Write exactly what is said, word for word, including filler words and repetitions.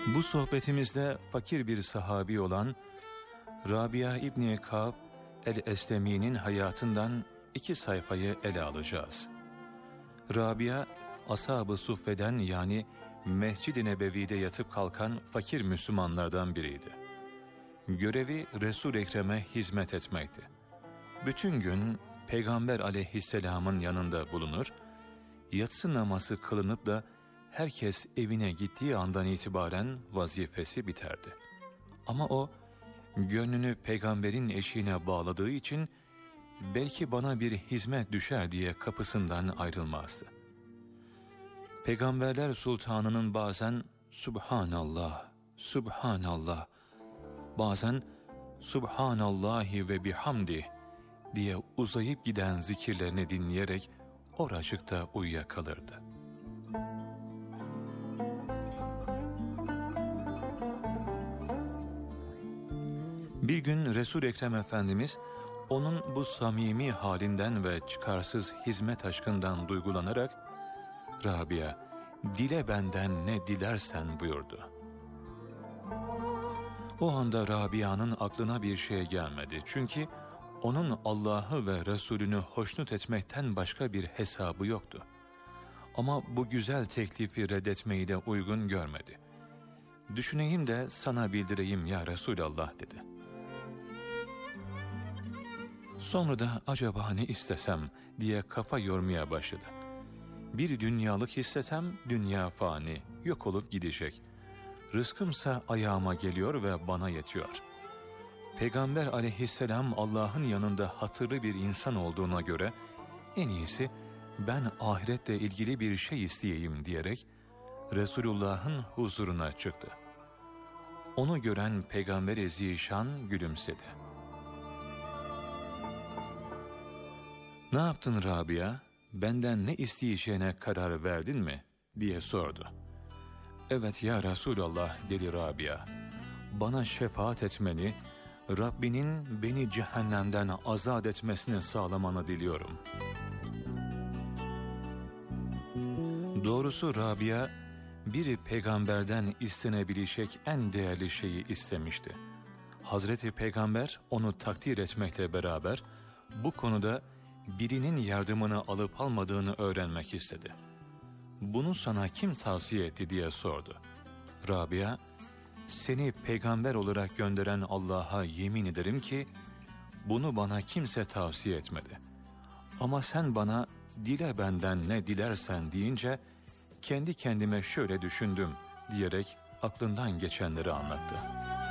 Bu sohbetimizde fakir bir sahabi olan Rabia İbni Ka'b el-Eslemi'nin hayatından iki sayfayı ele alacağız. Rabia, Ashab-ı Suffe'den yani Mescid-i Nebevi'de yatıp kalkan fakir Müslümanlardan biriydi. Görevi Resul-i Ekrem'e hizmet etmekti. Bütün gün Peygamber aleyhisselamın yanında bulunur, yatsı namazı kılınıp da herkes evine gittiği andan itibaren vazifesi biterdi. Ama o, gönlünü peygamberin eşiğine bağladığı için belki bana bir hizmet düşer diye kapısından ayrılmazdı. Peygamberler Sultanı'nın bazen Subhanallah, Subhanallah, bazen Subhanallahi ve bihamdih diye uzayıp giden zikirlerini dinleyerek oracıkta uyuyakalırdı. Bir gün Resul-i Ekrem Efendimiz onun bu samimi halinden ve çıkarsız hizmet aşkından duygulanarak Rabia, dile benden ne dilersen buyurdu. O anda Rabia'nın aklına bir şey gelmedi. Çünkü onun Allah'ı ve Resulünü hoşnut etmekten başka bir hesabı yoktu. Ama bu güzel teklifi reddetmeyi de uygun görmedi. Düşüneyim de sana bildireyim ya Resulallah dedi. Sonra da acaba ne istesem diye kafa yormaya başladı. Bir dünyalık istesem dünya fani, yok olup gidecek. Rızkımsa ayağıma geliyor ve bana yetiyor. Peygamber aleyhisselam Allah'ın yanında hatırlı bir insan olduğuna göre en iyisi ben ahiretle ilgili bir şey isteyeyim diyerek Resulullah'ın huzuruna çıktı. Onu gören Peygamber-i Zişan gülümsedi. "Ne yaptın Rabia? Benden ne isteyeceğine karar verdin mi?" diye sordu. "Evet ya Resulallah" dedi Rabia. "Bana şefaat etmeni, Rabbinin beni cehennemden azat etmesini sağlamanı diliyorum." Doğrusu Rabia, bir peygamberden istenebilecek en değerli şeyi istemişti. Hazreti Peygamber onu takdir etmekle beraber bu konuda birinin yardımını alıp almadığını öğrenmek istedi. "Bunu sana kim tavsiye etti?" diye sordu. Rabia, "Seni peygamber olarak gönderen Allah'a yemin ederim ki bunu bana kimse tavsiye etmedi. Ama sen bana dile benden ne dilersen deyince kendi kendime şöyle düşündüm" diyerek aklından geçenleri anlattı.